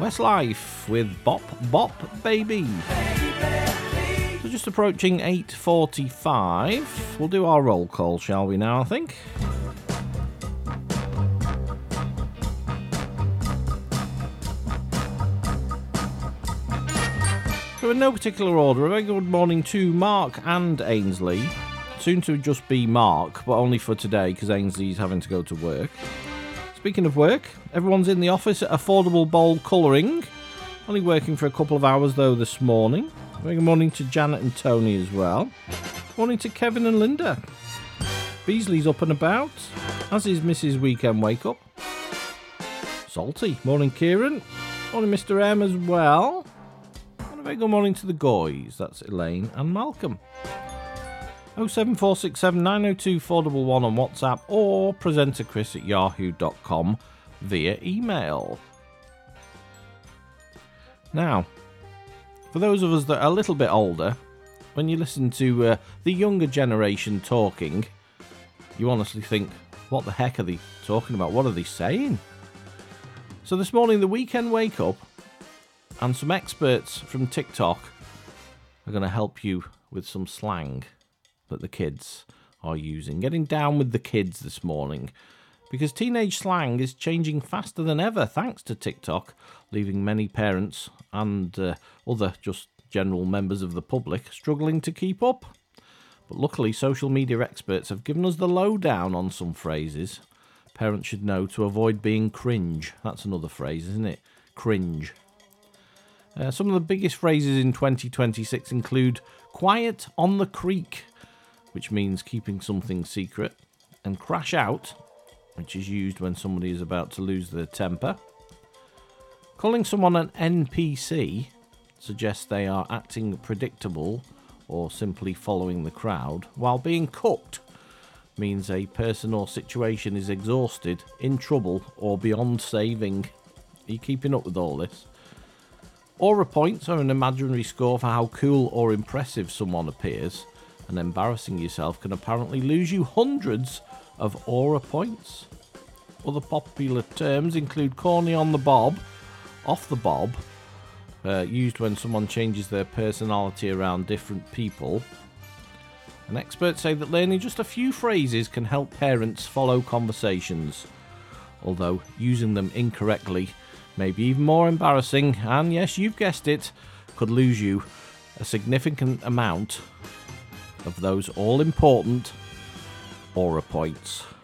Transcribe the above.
Westlife with Bop Bop Baby. So just approaching 8:45. We'll do our roll call, shall we now, I think? So in no particular order, a very good morning to Mark and Ainsley. Soon to just be Mark, but only for today because Ainsley's having to go to work. Speaking of work, everyone's in the office at Affordable Bowl Colouring. Only working for a couple of hours though this morning. Very good morning to Janet and Tony as well. Morning to Kevin and Linda. Beasley's up and about, as is Mrs. Weekend Wake Up. Salty. Morning Kieran. Morning Mr. M as well. And a very good morning to the Goys. That's Elaine and Malcolm. 07467 902 411 on WhatsApp or presenterchris@yahoo.com via email. Now, for those of us that are a little bit older, when you listen to the younger generation talking, you honestly think, what the heck are they talking about? What are they saying? So this morning, the Weekend Wake Up and some experts from TikTok are going to help you with some slang that the kids are using. Getting down with the kids this morning, because teenage slang is changing faster than ever thanks to TikTok, leaving many parents and other just general members of the public struggling to keep up. But luckily, social media experts have given us the lowdown on some phrases parents should know to avoid being cringe. That's another phrase, isn't it? Cringe. Some of the biggest phrases in 2026 include quiet on the creek, which means keeping something secret, and crash out, which is used when somebody is about to lose their temper. Calling someone an NPC suggests they are acting predictable or simply following the crowd, while being cooked means a person or situation is exhausted, in trouble, or beyond saving. Are you keeping up with all this? Aura points are an imaginary score for how cool or impressive someone appears, and embarrassing yourself can apparently lose you hundreds of aura points. Other popular terms include corny on the bob, off the bob, used when someone changes their personality around different people. And experts say that learning just a few phrases can help parents follow conversations, although using them incorrectly may be even more embarrassing, and yes, you've guessed it, could lose you a significant amount of those all-important aura points.